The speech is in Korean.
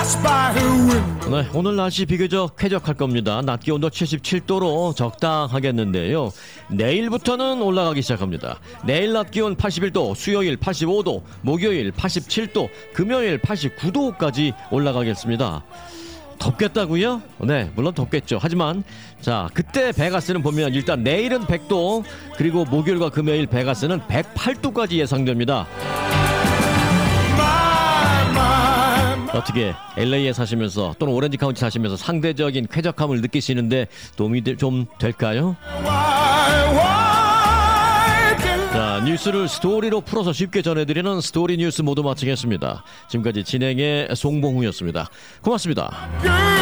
네, 오늘 날씨 비교적 쾌적할 겁니다. 낮 기온도 77도로 적당하겠는데요. 내일부터는 올라가기 시작합니다. 내일 낮 기온 81도, 수요일 85도, 목요일 87도, 금요일 89도까지 올라가겠습니다. 덥겠다고요? 네, 물론 덥겠죠. 하지만 자, 그때 베가스는 보면 일단 내일은 100도, 그리고 목요일과 금요일 베가스는 108도까지 예상됩니다. 어떻게 LA에 사시면서 또는 오렌지 카운티 사시면서 상대적인 쾌적함을 느끼시는데 도움이 좀 될까요? 자, 뉴스를 스토리로 풀어서 쉽게 전해드리는 스토리 뉴스 모두 마치겠습니다. 지금까지 진행의 송봉우였습니다. 고맙습니다.